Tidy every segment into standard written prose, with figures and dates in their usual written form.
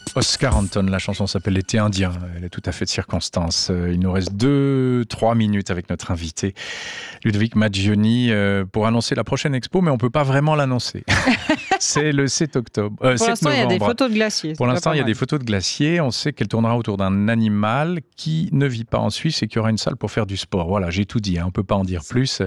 Oscar Anton, la chanson s'appelle L'été indien, elle est tout à fait de circonstance. Il nous reste 2-3 minutes avec notre invité Ludovic Maggioni pour annoncer la prochaine expo, mais on ne peut pas vraiment l'annoncer. C'est le 7 octobre. Pour l'instant, il y a des photos de glaciers. Pour l'instant, il y a des photos de glaciers. On sait qu'elle tournera autour d'un animal qui ne vit pas en Suisse et qui aura une salle pour faire du sport. Voilà, j'ai tout dit, on ne peut pas en dire plus.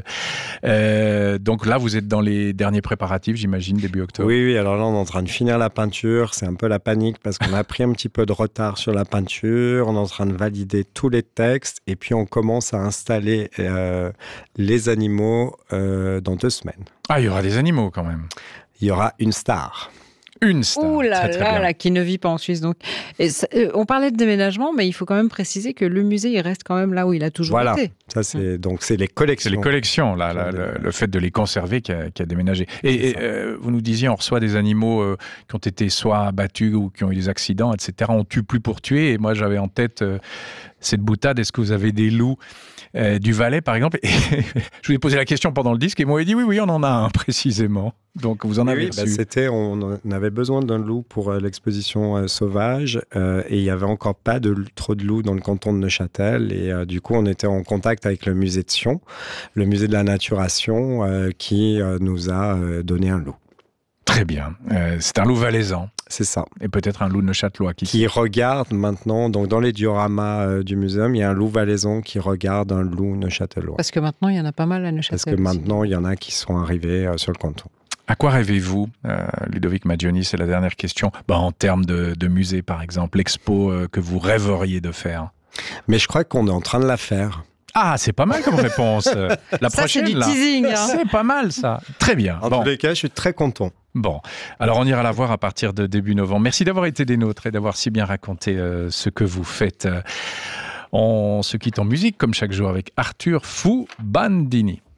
Donc là, vous êtes dans les derniers préparatifs, j'imagine, début octobre. Oui, alors là, on est en train de finir la peinture. C'est un peu la panique parce qu'on a pris un petit peu de retard sur la peinture. On est en train de valider tous les textes et puis on commence à installer les animaux dans 2 semaines. Ah, il y aura des animaux quand même. Il y aura une star. Une star. Ouh là très là, qui ne vit pas en Suisse. Donc, on parlait de déménagement, mais il faut quand même préciser que le musée, il reste quand même là où il a toujours été. Ça, c'est les collections. C'est les collections, le fait de les conserver qui a déménagé. Et vous nous disiez, on reçoit des animaux qui ont été soit abattus ou qui ont eu des accidents, etc. On tue plus pour tuer. Et moi, j'avais en tête cette boutade. Est-ce que vous avez des loups du Valais, par exemple? Et je vous ai posé la question pendant le disque et moi, il dit oui, on en a un précisément. Donc, vous en avez reçu. On avait besoin d'un loup pour l'exposition sauvage et il n'y avait encore pas trop de loups dans le canton de Neuchâtel. Et du coup, on était en contact avec le musée de Sion, le musée de la naturation, qui nous a donné un loup. Très bien. C'est un loup valaisan. C'est ça. Et peut-être un loup neuchâtelois qui regarde maintenant, donc dans les dioramas du muséum, il y a un loup valaisan qui regarde un loup neuchâtelois. Parce que maintenant, il y en a pas mal à Neuchâtel. Parce que maintenant, il y en a qui sont arrivés sur le canton. À quoi rêvez-vous, Ludovic Maggioni? C'est la dernière question. En termes de musée, par exemple, l'expo que vous rêveriez de faire. Mais je crois qu'on est en train de la faire. Ah, c'est pas mal comme réponse. La ça, prochaine, c'est du teasing. Hein. C'est pas mal, ça. Très bien. En tous les cas, je suis très content. Bon, alors on ira la voir à partir de début novembre. Merci d'avoir été des nôtres et d'avoir si bien raconté ce que vous faites. On se quitte en musique, comme chaque jour, avec Arthur Fou Bandini.